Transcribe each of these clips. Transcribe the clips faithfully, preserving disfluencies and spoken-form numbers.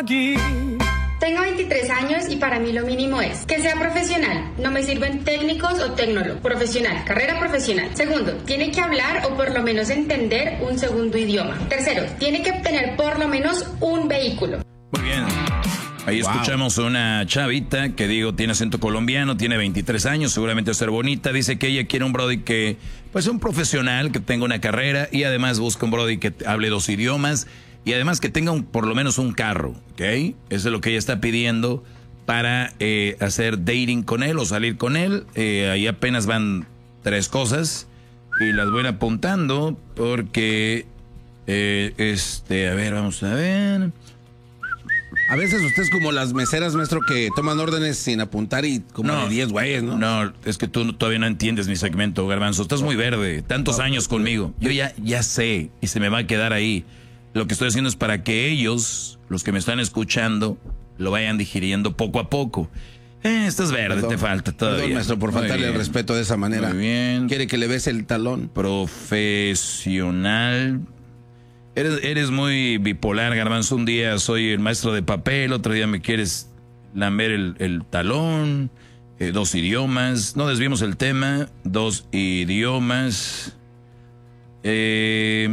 Tengo veintitrés años y para mí lo mínimo es que sea profesional. No me sirven técnicos o tecnólogos. Profesional, carrera profesional. Segundo, tiene que hablar o por lo menos entender un segundo idioma. Tercero, tiene que tener por lo menos un vehículo. Muy bien. Ahí wow. Escuchamos a una chavita que digo tiene acento colombiano, tiene veintitrés años, seguramente va a ser bonita. Dice que ella quiere un brody que, pues un profesional, que tenga una carrera y además busca un brody que hable dos idiomas. Y además que tenga un, por lo menos un carro, ¿ok? Eso es lo que ella está pidiendo para eh, hacer dating con él o salir con él. Eh, ahí apenas van tres cosas y las voy apuntando porque, eh, este, a ver, vamos a ver. A veces usted es como las meseras, maestro, que toman órdenes sin apuntar y como no, de diez güeyes, ¿no? No, es que tú todavía no entiendes mi segmento, Garbanzo. Estás muy verde, tantos no, años conmigo. Yo ya, ya sé y se me va a quedar ahí. Lo que estoy haciendo es para que ellos, los que me están escuchando, lo vayan digiriendo poco a poco. Eh, estás verde, perdón, te falta todavía. Perdón, maestro, por faltarle el respeto de esa manera. Muy bien. ¿Quiere que le bese el talón? Profesional. Eres, eres muy bipolar, Garbanzo. Un día soy el maestro de papel, otro día me quieres lamber el, el talón. Eh, dos idiomas. No desviemos el tema. Dos idiomas. Eh...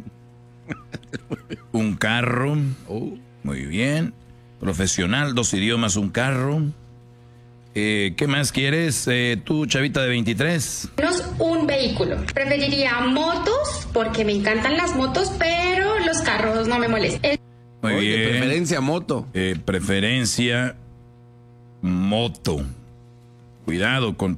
Un carro. Oh, muy bien. Profesional, dos idiomas, un carro. Eh, ¿Qué más quieres? Eh, tú, chavita de veintitrés. Menos un vehículo. Preferiría motos porque me encantan las motos, pero los carros no me molestan. Muy Oye, bien. Preferencia moto. Eh, preferencia moto. Cuidado con